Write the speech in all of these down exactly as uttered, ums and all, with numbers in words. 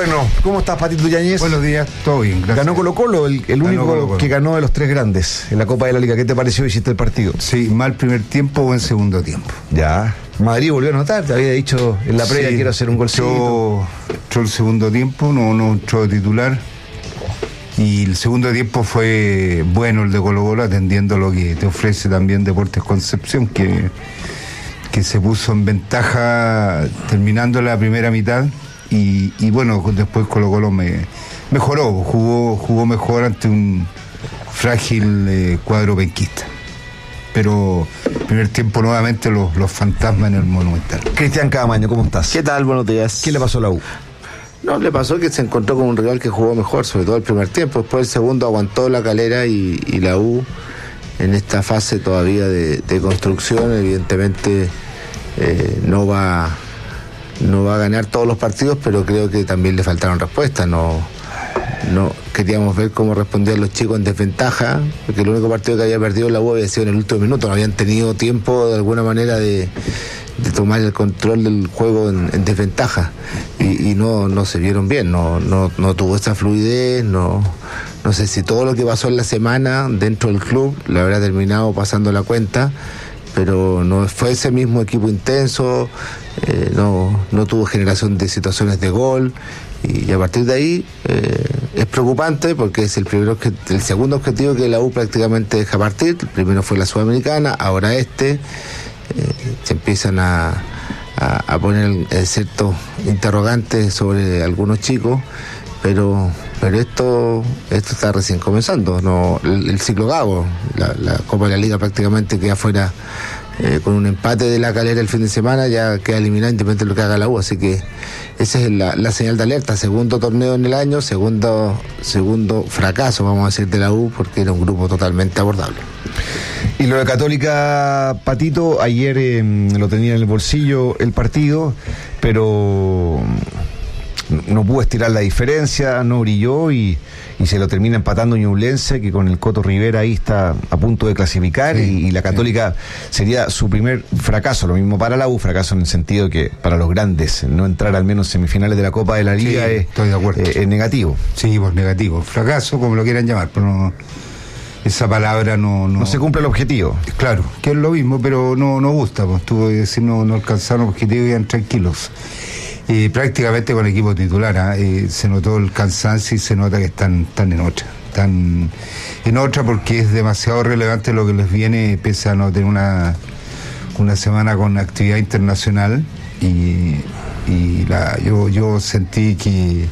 Bueno, ¿cómo estás, Patito Yáñez? Buenos días, todo bien, gracias. Ganó Colo-Colo, el, el único Colo -Colo. que ganó de los tres grandes en la Copa de la Liga. ¿Qué te pareció? ¿Hiciste el partido? Sí, mal primer tiempo, buen segundo tiempo. Ya. Madrid volvió a anotar, te había dicho en la previa, sí, quiero hacer un golcito. Entró el segundo tiempo, no, no entró de titular. Y el segundo tiempo fue bueno el de Colo-Colo, atendiendo lo que te ofrece también Deportes Concepción, que, que se puso en ventaja terminando la primera mitad. Y, y bueno, después Colo-Colo me, mejoró, jugó, jugó mejor ante un frágil eh, cuadro penquista. Pero primer tiempo nuevamente los, los fantasmas en el Monumental. Cristian Camaño, ¿cómo estás? ¿Qué tal? Buenos días. ¿Qué le pasó a la U? No, le pasó que se encontró con un rival que jugó mejor, sobre todo el primer tiempo. Después el segundo aguantó la Calera y, y la U en esta fase todavía de, de construcción, evidentemente eh, no va no va a ganar todos los partidos, pero creo que también le faltaron respuestas. No, no queríamos ver cómo respondían los chicos en desventaja, porque el único partido que había perdido la U había sido en el último minuto. No habían tenido tiempo de alguna manera de de tomar el control del juego en, en desventaja y, y no, no se vieron bien, no, no, no tuvo esa fluidez, no, no sé si todo lo que pasó en la semana dentro del club le habrá terminado pasando la cuenta, pero no fue ese mismo equipo intenso, eh, no, no tuvo generación de situaciones de gol y, y a partir de ahí eh, es preocupante porque es el primero el segundo objetivo que la U prácticamente deja partir. El primero fue la Sudamericana, ahora este. Eh, se empiezan a, a, a poner eh, ciertos interrogantes sobre algunos chicos, pero pero esto esto está recién comenzando. No, el, el ciclo Gago, la, la Copa de la Liga prácticamente queda fuera eh, con un empate de la Calera el fin de semana, ya queda eliminada independientemente de lo que haga la U, así que esa es la, la señal de alerta. Segundo torneo en el año, segundo segundo fracaso, vamos a decir, de la U, porque era un grupo totalmente abordable. Y lo de Católica, Patito, ayer eh, lo tenía en el bolsillo el partido, pero no pudo estirar la diferencia, no brilló y, y se lo termina empatando Ñublense, que con el Coto Rivera ahí está a punto de clasificar, sí, y, y la Católica sí. sería su primer fracaso. Lo mismo para la U, fracaso en el sentido que para los grandes no entrar al menos semifinales de la Copa de la Liga, sí, es, estoy de acuerdo. Eh, es negativo. Sí, pues negativo, fracaso como lo quieran llamar, pero no, esa palabra no, no... No se cumple el objetivo. Claro, que es lo mismo, pero no, no gusta, pues tuvo que decir no, no alcanzaron objetivos y iban tranquilos. Eh, prácticamente con el equipo titular, ¿eh? Eh, se notó el cansancio y se nota que están, están en otra. Están en otra porque es demasiado relevante lo que les viene, pese a no tener una, una semana con actividad internacional. Y, y la, yo, yo sentí que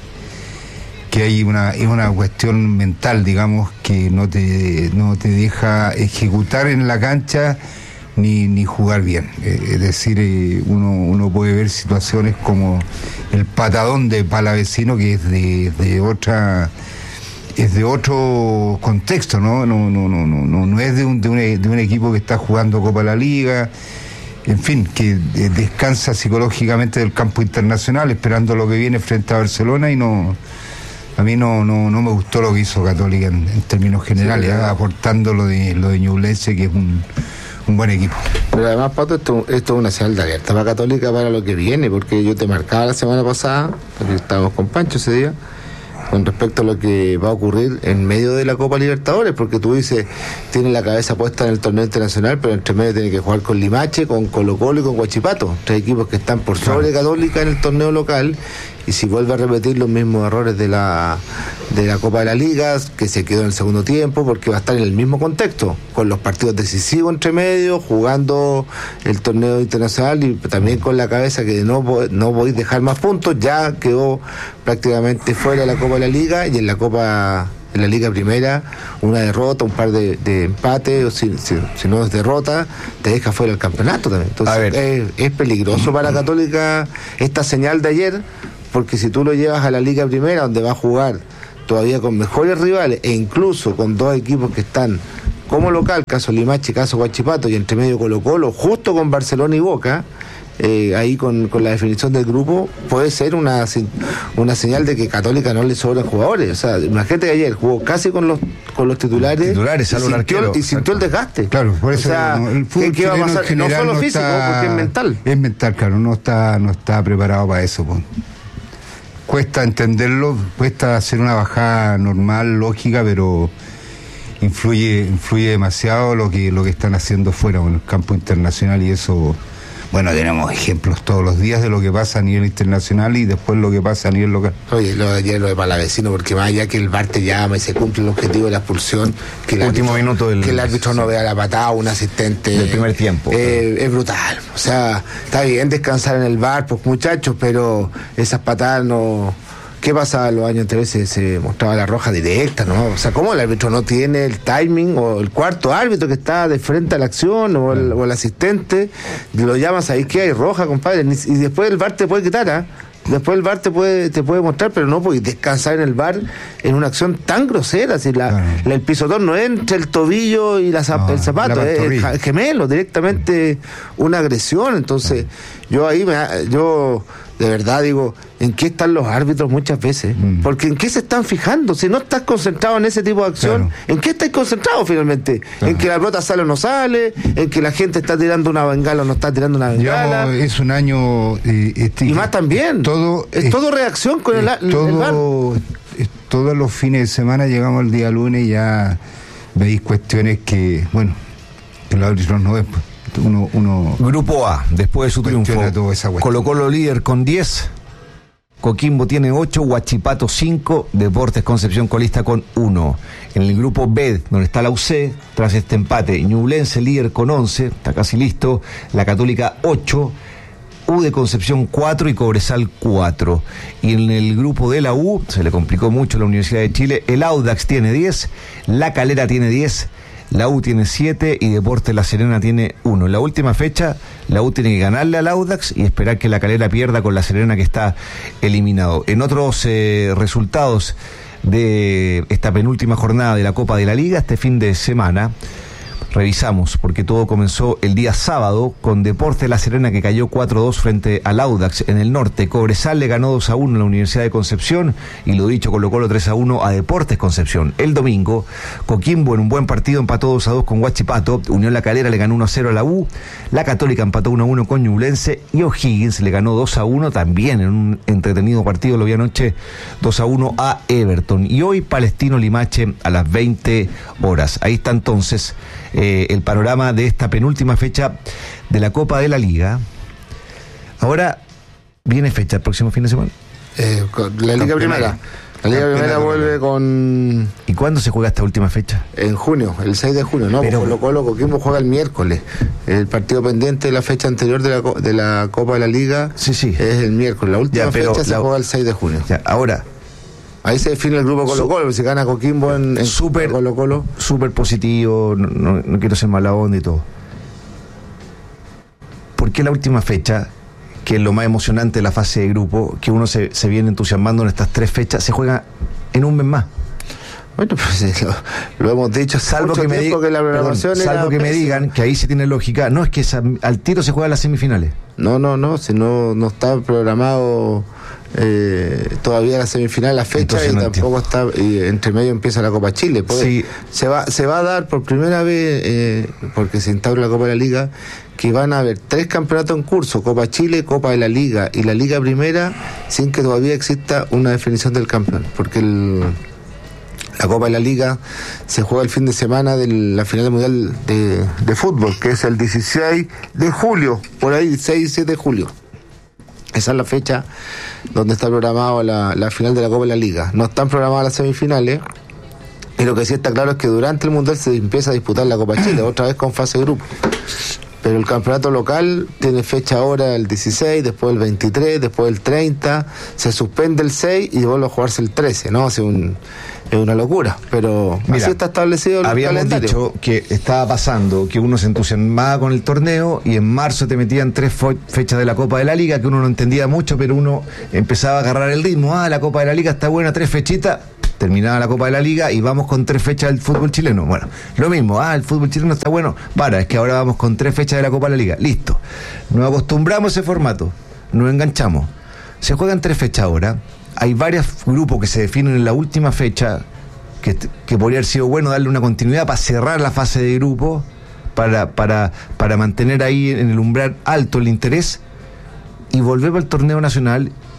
que hay una es una cuestión mental, digamos, que no te no te deja ejecutar en la cancha ni ni jugar bien. Eh, es decir, eh, uno uno puede ver situaciones como el patadón de Palavecino, que es de, de otra es de otro contexto, ¿no? No no no no no, no es de un, de un de un equipo que está jugando Copa de la Liga, en fin, que eh, descansa psicológicamente del campo internacional esperando lo que viene frente a Barcelona. Y no, a mí no no no me gustó lo que hizo Católica en, en términos generales, sí, ¿eh? Aportando lo de lo de Ñublense, que es un, un buen equipo. Pero además, Pato, esto, esto es una señal de alerta para Católica para lo que viene, porque yo te marcaba la semana pasada, porque estábamos con Pancho ese día, con respecto a lo que va a ocurrir en medio de la Copa Libertadores, porque tú dices, tiene la cabeza puesta en el torneo internacional, pero entre medio tiene que jugar con Limache, con Colo-Colo y con Huachipato, tres equipos que están por sobre Católica en el torneo local. Y si vuelve a repetir los mismos errores de la de la Copa de la Liga, que se quedó en el segundo tiempo, porque va a estar en el mismo contexto, con los partidos decisivos entre medio, jugando el torneo internacional y también con la cabeza que no, no podéis dejar más puntos, ya quedó prácticamente fuera de la Copa de la Liga, y en la Copa, en la Liga Primera, una derrota, un par de, de empates, o si, si, si no es derrota, te deja fuera del campeonato también. Entonces es, es peligroso para Católica esta señal de ayer, porque si tú lo llevas a la Liga Primera, donde va a jugar todavía con mejores rivales e incluso con dos equipos que están como local, caso Limache, caso Huachipato, y entre medio Colo-Colo, justo con Barcelona y Boca, eh, ahí con, con la definición del grupo, puede ser una, una señal de que Católica no le sobran jugadores. O sea, imagínate que ayer jugó casi con los con los titulares, titulares y, sintió, y sintió el desgaste. Claro, por eso, o sea, no, el fútbol ¿qué va a pasar? No solo físico, está, porque es mental. Es mental, claro, no está, no está preparado para eso, pues. cuesta entenderlo, cuesta hacer una bajada normal, lógica, pero influye influye demasiado lo que lo que están haciendo fuera en el campo internacional, y eso, bueno, tenemos ejemplos todos los días de lo que pasa a nivel internacional y después lo que pasa a nivel local. Oye, lo de ayer, lo de Palavecino, porque más allá que el V A R te llama y se cumple el objetivo de la expulsión, que el último árbitro, minuto del, que el árbitro no vea la patada, un asistente del primer tiempo, eh, es brutal. O sea, está bien descansar en el V A R, pues muchachos, pero esas patadas no... ¿Qué pasaba los años anteriores? Se, se mostraba la roja directa, ¿no? O sea, ¿cómo el árbitro no tiene el timing, o el cuarto árbitro que está de frente a la acción, o el, o el asistente, lo llamas ahí que hay roja, compadre, y después el V A R te puede quitar, ¿ah? ¿eh? Después el V A R te puede, te puede mostrar, pero no puedes descansar en el V A R en una acción tan grosera. Si la, claro. la, el pisotón no es entre el tobillo y la, no, el zapato, es el gemelo, directamente una agresión. Entonces, yo ahí me, yo de verdad digo, ¿en qué están los árbitros muchas veces? Mm. Porque ¿en qué se están fijando? Si no estás concentrado en ese tipo de acción, claro. ¿en qué estás concentrado finalmente? Claro. ¿En que la pelota sale o no sale? ¿En que la gente está tirando una bengala o no está tirando una bengala? Digamos, es un año... Eh, este, y más también. Todo, es, es todo reacción con el, el, todo, el V A R. Es, todos los fines de semana llegamos el día lunes y ya veis cuestiones que, bueno, que los árbitros no ven, pues. Uno, uno Grupo A, después de su triunfo, Colo-Colo líder con diez, Coquimbo tiene ocho, Huachipato cinco, Deportes Concepción colista con uno. En el grupo B, donde está la U C, tras este empate, Ñublense líder con once, está casi listo, la Católica ocho, U de Concepción cuatro y Cobresal cuatro. Y en el grupo de la U, se le complicó mucho a la Universidad de Chile, el Audax tiene diez, La Calera tiene diez, la U tiene siete y Deportes La Serena tiene uno. En la última fecha, la U tiene que ganarle al Audax y esperar que La Calera pierda con La Serena, que está eliminado. En otros eh, resultados de esta penúltima jornada de la Copa de la Liga, este fin de semana, revisamos, porque todo comenzó el día sábado con Deportes La Serena, que cayó cuatro a dos frente al Audax en el norte. Cobresal le ganó dos a uno a la Universidad de Concepción, y lo dicho, Colo-Colo tres a uno a Deportes Concepción. El domingo, Coquimbo en un buen partido empató dos a dos con Huachipato, Unión La Calera le ganó uno a cero a la U, la Católica empató uno a uno con Ñublense, y O'Higgins le ganó dos a uno también en un entretenido partido, lo vi anoche, dos a uno a Everton. Y hoy Palestino Limache a las veinte horas. Ahí está entonces Eh, el panorama de esta penúltima fecha de la Copa de la Liga. Ahora viene fecha el próximo fin de semana. Eh, la Liga Primera. La Liga Primera vuelve con... ¿Y cuándo se juega esta última fecha? En junio, el seis de junio, ¿no? Pero Colo Colo Coquimbo juega el miércoles. El partido pendiente de la fecha anterior de la, de la Copa de la Liga, sí, sí, es el miércoles. La última ya, fecha se la... juega el seis de junio. Ya, ahora... Ahí se define el grupo Colo-Colo, si gana Coquimbo en, en super, Colo-Colo. Súper positivo, no, no, no quiero ser mala onda y todo. ¿Por qué la última fecha, que es lo más emocionante de la fase de grupo, que uno se, se viene entusiasmando en estas tres fechas, se juega en un mes más? Bueno, pues lo, lo hemos dicho, salvo que me digan que, la programación perdón, salvo que me digan que ahí se tiene lógica. No, es que esa, al tiro se juega las semifinales. No, no, no, si no, no está programado... Eh, todavía la semifinal, la fecha, entonces, y no tampoco entiendo. Está, y entre medio empieza la Copa Chile. Sí. Se va se va a dar por primera vez, eh, porque se instaura la Copa de la Liga, que van a haber tres campeonatos en curso: Copa Chile, Copa de la Liga y la Liga Primera, sin que todavía exista una definición del campeón, porque el, la Copa de la Liga se juega el fin de semana de la final del Mundial de, de Fútbol, que es el dieciséis de julio, por ahí, seis y siete de julio. Esa es la fecha donde está programado la, la final de la Copa de la Liga. No están programadas las semifinales, y lo que sí está claro es que durante el Mundial se empieza a disputar la Copa Chile, otra vez con fase de grupo. Pero el campeonato local tiene fecha ahora el dieciséis, después el veintitrés, después el treinta, se suspende el seis y vuelve a jugarse el trece, ¿no? Hace un... Es una locura, pero mira, así está establecido el habíamos calendario. Dicho que estaba pasando que uno se entusiasmaba con el torneo y en marzo te metían tres fo- fechas de la Copa de la Liga, que uno no entendía mucho, pero uno empezaba a agarrar el ritmo. Ah, la Copa de la Liga está buena, tres fechitas. Terminaba la Copa de la Liga y vamos con tres fechas del fútbol chileno. Bueno, lo mismo, ah, el fútbol chileno está bueno. Para, es que ahora vamos con tres fechas de la Copa de la Liga. Listo. Nos acostumbramos a ese formato, nos enganchamos. Se juegan tres fechas ahora. Hay varios grupos que se definen en la última fecha, que, que podría haber sido bueno darle una continuidad para cerrar la fase de grupo, para, para, para mantener ahí en el umbral alto el interés, y volver al torneo nacional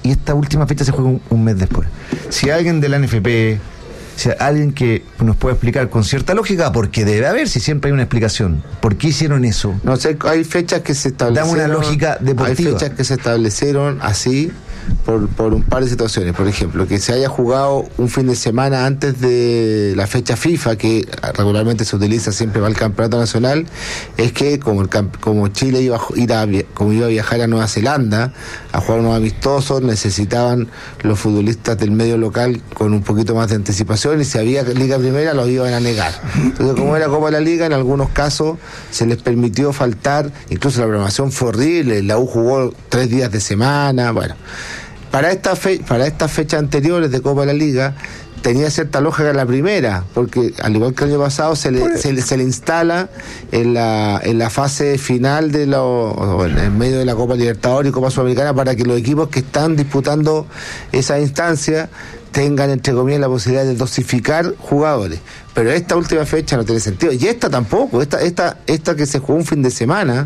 y esta última fecha se juega un, un mes después. Si alguien de la N F P, si alguien que nos puede explicar con cierta lógica, porque debe haber, si siempre hay una explicación, ¿por qué hicieron eso? No sé, hay fechas que se establecieron. Da una lógica deportiva. Hay fechas que se establecieron así por, por un par de situaciones. Por ejemplo, que se haya jugado un fin de semana antes de la fecha FIFA, que regularmente se utiliza siempre para el campeonato nacional, es que como el como Chile iba a ir a, como iba a viajar a Nueva Zelanda a jugar unos amistosos, necesitaban los futbolistas del medio local con un poquito más de anticipación, y si había Liga Primera los iban a negar. Entonces, como era Copa de la Liga, en algunos casos se les permitió faltar, incluso la programación fue horrible, la U jugó tres días de semana, bueno. Para esta fe, para estas fechas anteriores de Copa de la Liga tenía cierta lógica la primera, porque al igual que el año pasado se le, se, le se le instala en la en la fase final de lo, en medio de la Copa Libertadores y Copa Sudamericana, para que los equipos que están disputando esa instancia tengan, entre comillas, la posibilidad de dosificar jugadores. Pero esta última fecha no tiene sentido, y esta tampoco, esta esta esta que se jugó un fin de semana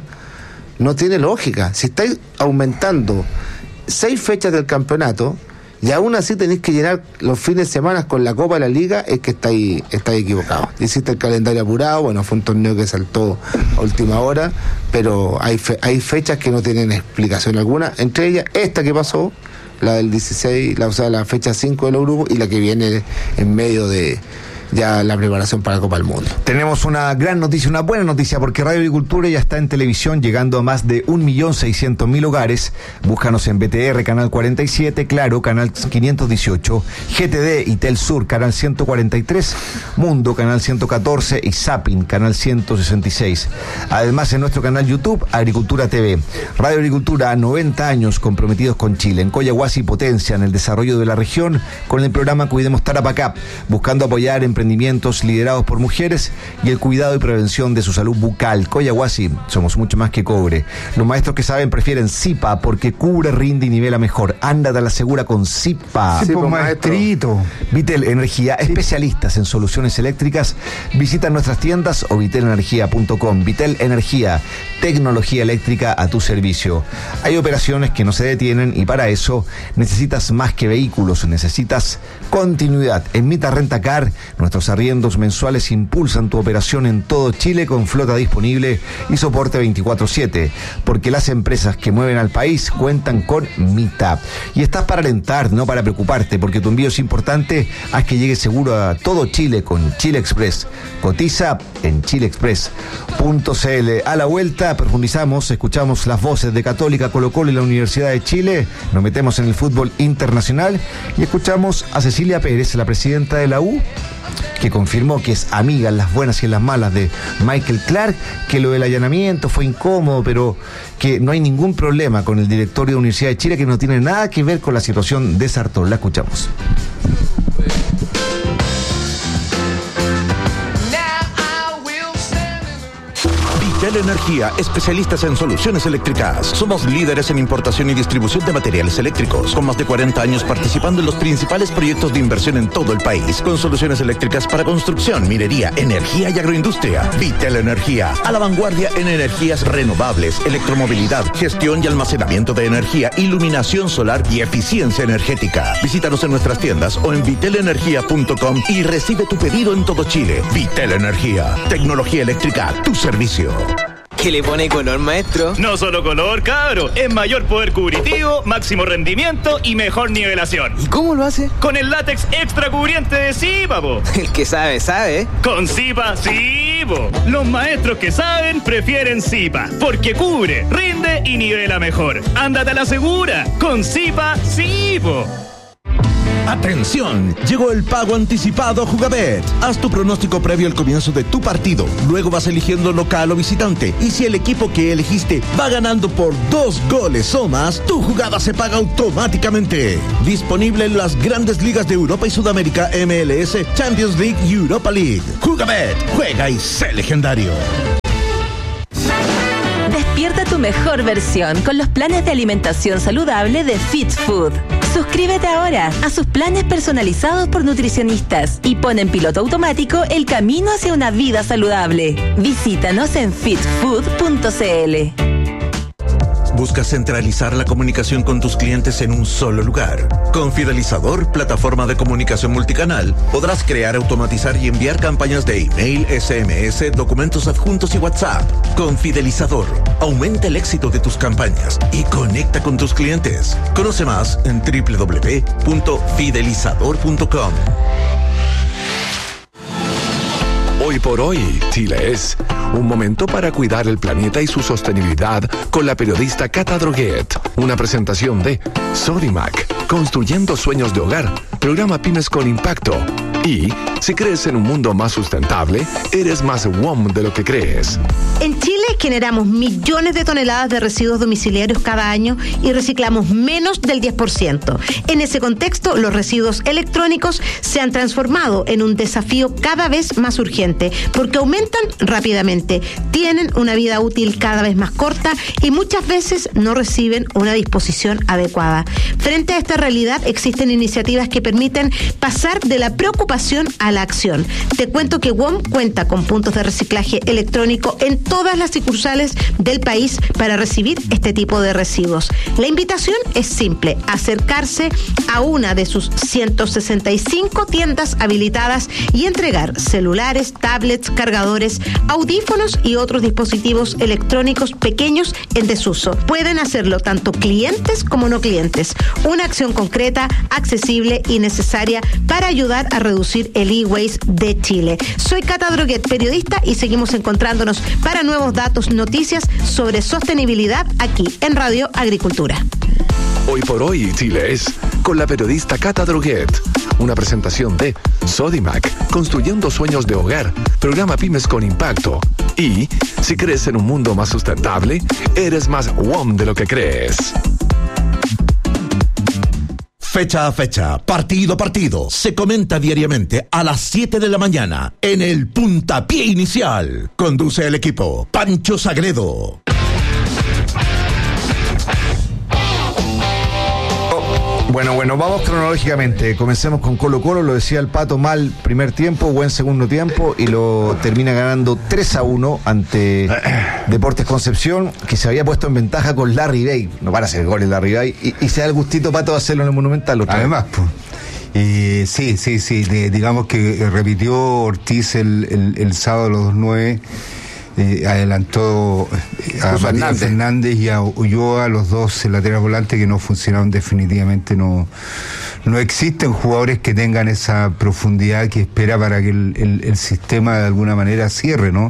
no tiene lógica. Si estáis aumentando seis fechas del campeonato y aún así tenéis que llenar los fines de semana con la Copa de la Liga, es que estáis, estáis equivocados. Hiciste el calendario apurado, bueno, fue un torneo que saltó a última hora, pero hay fe, hay fechas que no tienen explicación alguna, entre ellas esta que pasó, la del dieciséis, la, o sea, la fecha cinco de los grupos, y la que viene en medio de ya la preparación para la Copa del Mundo. Tenemos una gran noticia, una buena noticia, porque Radio Agricultura ya está en televisión, llegando a más de un millón seiscientos mil hogares. Búscanos en B T R, canal cuarenta y siete, Claro, canal quinientos dieciocho, G T D y Telsur, canal ciento cuarenta y tres, Mundo, canal ciento catorce y Zapping, canal ciento sesenta y seis. Además, en nuestro canal YouTube, Agricultura T V. Radio Agricultura, noventa años comprometidos con Chile. En Coyahuasi potencia en el desarrollo de la región con el programa Cuidemos Tarapacá, buscando apoyar emprendimientos liderados por mujeres y el cuidado y prevención de su salud bucal. Coyahuasi, somos mucho más que cobre. Los maestros que saben prefieren Zipa, porque cubre, rinde y nivela mejor. Ándate a la segura con Zipa. Sí, pues, maestrito. Vitel Energía, especialistas en soluciones eléctricas. Visita nuestras tiendas o vitel energía punto com. Vitel Energía, tecnología eléctrica a tu servicio. Hay operaciones que no se detienen, y para eso necesitas más que vehículos, necesitas continuidad. En Mita Rentacar, nuestros arriendos mensuales impulsan tu operación en todo Chile, con flota disponible y soporte veinticuatro siete, porque las empresas que mueven al país cuentan con Mita. Y estás para alentar, no para preocuparte, porque tu envío es importante. Haz que llegue seguro a todo Chile con Chile Express. Cotiza en chile express punto c l. A la vuelta profundizamos, escuchamos las voces de Católica, Colo-Colo y la Universidad de Chile. Nos metemos en el fútbol internacional y escuchamos a Cecilia Pérez, la presidenta de la U, que confirmó que es amiga en las buenas y en las malas de Michael Clark, que lo del allanamiento fue incómodo, pero que no hay ningún problema con el directorio de la Universidad de Chile, que no tiene nada que ver con la situación de Sartor. La escuchamos. Vitel Energía, especialistas en soluciones eléctricas. Somos líderes en importación y distribución de materiales eléctricos, con más de cuarenta años participando en los principales proyectos de inversión en todo el país, con soluciones eléctricas para construcción, minería, energía y agroindustria. Vitel Energía, a la vanguardia en energías renovables, electromovilidad, gestión y almacenamiento de energía, iluminación solar y eficiencia energética. Visítanos en nuestras tiendas o en vitel energía punto com y recibe tu pedido en todo Chile. Vitel Energía, tecnología eléctrica a tu servicio. ¿Qué le pone color, maestro? No solo color, cabro. Es mayor poder cubritivo, máximo rendimiento y mejor nivelación. ¿Y cómo lo hace? Con el látex extra cubriente de Zipa, po. El que sabe, sabe. Con Zipa, sí, po. Los maestros que saben prefieren Zipa, porque cubre, rinde y nivela mejor. Ándate a la segura. Con Zipa, sí, po. ¡Atención! Llegó el pago anticipado Jugabet. Haz tu pronóstico previo al comienzo de tu partido. Luego vas eligiendo local o visitante. Y si el equipo que elegiste va ganando por dos goles o más, tu jugada se paga automáticamente. Disponible en las grandes ligas de Europa y Sudamérica, M L S, Champions League y Europa League. Jugabet, juega y sé legendario. Despierta tu mejor versión con los planes de alimentación saludable de Fit Food. Suscríbete ahora a sus planes personalizados por nutricionistas y pon en piloto automático el camino hacia una vida saludable. Visítanos en fit food punto c l. ¿Buscas centralizar la comunicación con tus clientes en un solo lugar? Con Fidelizador, plataforma de comunicación multicanal, podrás crear, automatizar y enviar campañas de email, S M S, documentos adjuntos y WhatsApp. Con Fidelizador, aumenta el éxito de tus campañas y conecta con tus clientes. Conoce más en doble u doble u doble u punto fidelizador punto com. Hoy por hoy, Chile es un momento para cuidar el planeta y su sostenibilidad con la periodista Cata Droguet. Una presentación de Sodimac, construyendo sueños de hogar, programa Pymes con Impacto. Y si crees en un mundo más sustentable, eres más W O M de lo que crees. En Chile generamos millones de toneladas de residuos domiciliarios cada año y reciclamos menos del diez por ciento. En ese contexto, los residuos electrónicos se han transformado en un desafío cada vez más urgente porque aumentan rápidamente, tienen una vida útil cada vez más corta y muchas veces no reciben una disposición adecuada. Frente a esta realidad, existen iniciativas que permiten pasar de la preocupación a la acción. Te cuento que W O M cuenta con puntos de reciclaje electrónico en todas las sucursales del país para recibir este tipo de residuos. La invitación es simple: acercarse a una de sus ciento sesenta y cinco tiendas habilitadas y entregar celulares, tablets, cargadores, audífonos y otros dispositivos electrónicos pequeños en desuso. Pueden hacerlo tanto clientes como no clientes. Una acción concreta, accesible y necesaria para ayudar a reducir el e-waste de Chile. Soy Cata Droguet, periodista, y seguimos encontrándonos para nuevos datos, noticias sobre sostenibilidad aquí en Radio Agricultura. Hoy por hoy, Chile es con la periodista Cata Droguet. Una presentación de Sodimac, construyendo sueños de hogar, programa Pymes con Impacto. Y si crees en un mundo más sustentable, eres más W O M de lo que crees. Fecha a fecha, partido a partido, se comenta diariamente a las siete de la mañana en el Puntapié Inicial. Conduce el equipo Pancho Sagredo. Bueno, bueno, vamos cronológicamente. Comencemos con Colo Colo, lo decía el Pato, mal primer tiempo, buen segundo tiempo, y lo termina ganando tres a uno ante Deportes Concepción, que se había puesto en ventaja con Larry Bay. No para hacer goles Larry Bay, y, y se da el gustito, Pato, de hacerlo en el Monumental otra Además, pues. Eh, sí, sí, sí, de, digamos que repitió Ortiz el, el, el sábado a los nueve. Eh, adelantó a Matías Fernández. Fernández y a Ulloa, los dos laterales volantes que no funcionaron definitivamente. No, no existen jugadores que tengan esa profundidad que espera para que el, el, el sistema de alguna manera cierre, ¿no?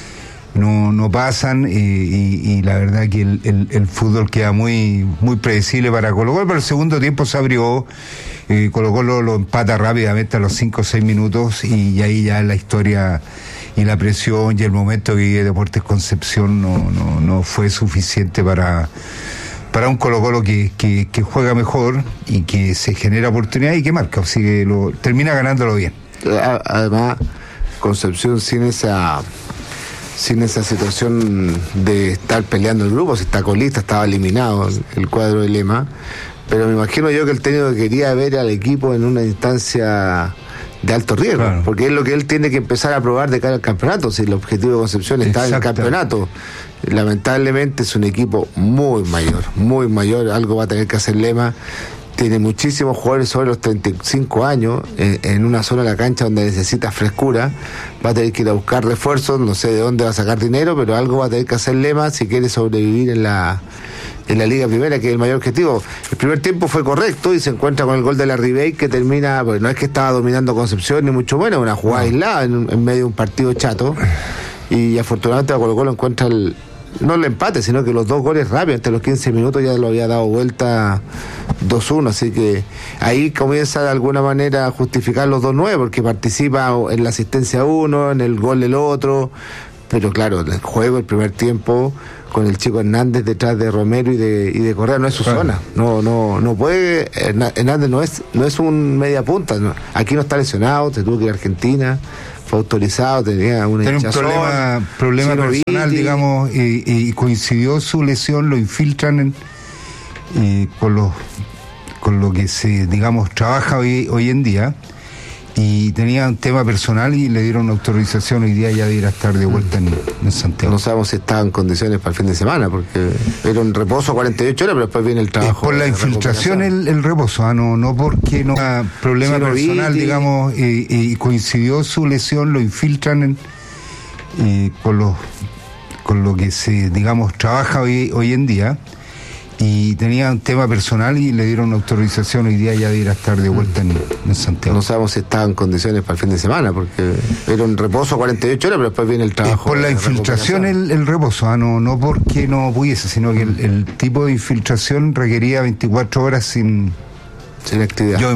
No, no pasan eh, y, y la verdad que el, el, el fútbol queda muy, muy predecible para Colo Colo, pero el segundo tiempo se abrió. eh, Colo Colo lo empata rápidamente a los cinco o seis minutos y, y ahí ya la historia y la presión y el momento que vive Deportes Concepción no, no, no fue suficiente para, para un Colo Colo que, que, que juega mejor y que se genera oportunidad y que marca, así que lo, termina ganándolo bien. Además, Concepción sin esa sin esa situación de estar peleando el grupo, si está colista, estaba eliminado el cuadro de Lema, pero me imagino yo que el técnico quería ver al equipo en una instancia de alto riesgo, claro, porque es lo que él tiene que empezar a probar de cara al campeonato. Si el objetivo de Concepción está en el campeonato, lamentablemente es un equipo muy mayor, muy mayor, algo va a tener que hacer Lema. Tiene muchísimos jugadores sobre los treinta y cinco años en, en una zona de la cancha donde necesita frescura. Va a tener que ir a buscar refuerzos, no sé de dónde va a sacar dinero, pero algo va a tener que hacer Lema si quiere sobrevivir en la en la Liga Primera, que es el mayor objetivo. El primer tiempo fue correcto y se encuentra con el gol de la Ribey, que termina, pues no es que estaba dominando Concepción ni mucho menos, una jugada no. aislada en, en medio de un partido chato, y afortunadamente Colo Colo encuentra el no el empate, sino que los dos goles rápidos, entre los quince minutos ya lo había dado vuelta dos uno, así que ahí comienza de alguna manera a justificar los dos nueve, porque participa en la asistencia uno, en el gol del otro, pero claro, el juego, el primer tiempo, con el chico Hernández detrás de Romero y de, y de Correa, no es su claro. zona, no, no, no puede, Hernández no es, no es un media punta, no. Aquí no está lesionado, se tuvo que ir a Argentina, fue autorizado, tenía una Tiene un problema, problema personal, digamos, y, y coincidió su lesión, lo infiltran en, y con los con lo que se, digamos, trabaja hoy, hoy en día, y tenía un tema personal y le dieron autorización, hoy día ya debería estar de vuelta en, en Santiago. No sabemos si estaba en condiciones para el fin de semana, porque era un reposo cuarenta y ocho horas, pero después viene el trabajo. Es por la infiltración el, el reposo, ¿ah? no, no porque no problema sí, personal, vi, digamos, y eh, eh, coincidió su lesión, lo infiltran en, eh, con, los, con lo que se, digamos, trabaja hoy, hoy en día. Y tenía un tema personal y le dieron autorización, hoy día ya debería estar de vuelta en, en Santiago. No sabemos si estaba en condiciones para el fin de semana, porque era un reposo cuarenta y ocho horas, pero después viene el trabajo. Es por la infiltración el, el reposo, ¿ah? no, no porque no pudiese, sino que el, el tipo de infiltración requería veinticuatro horas sin, sin actividad. Yo